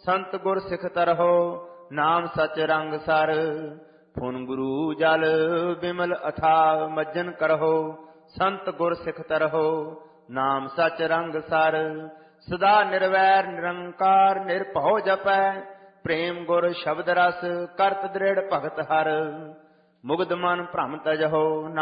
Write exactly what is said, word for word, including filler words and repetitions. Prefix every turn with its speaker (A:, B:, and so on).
A: ਸੰਤ ਗੁਰ ਸਿੱਖ ਤਰਹੁ, ਨਾਮ ਸਚ ਰੰਗ ਸਰ। ਫੁਨ ਗੁਰੂ ਜਲ ਬਿਮਲ ਅਥਾਹ, ਮੱਜਨ ਕਰਹੁ ਸੰਤ ਗੁਰ ਸਿੱਖ ਤਰਹੁ, ਨਾਮ ਸਚ ਰੰਗ ਸਰ। ਸਦਾ ਨਿਰਵੈਰ ਨਿਰੰਕਾਰ, ਨਿਰਭਉ ਜਪੈ ਪ੍ਰੇਮ ਗੁਰ ਸ਼ਬਦ ਰਸ। ਕਰਤ ਦ੍ਰਿੜ ਭਗਤ ਹਰ, ਮੁਗਧ ਮਨ ਭ੍ਰਮ ਤਜਹੁ।